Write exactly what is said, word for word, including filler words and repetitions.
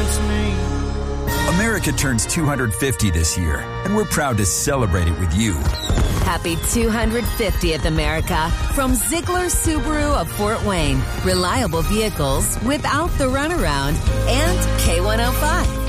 beats me. America turns two hundred fifty this year, and we're proud to celebrate it with you. Happy two hundred fiftieth, America, from Ziegler Subaru of Fort Wayne. Reliable vehicles without the runaround, and K one oh five.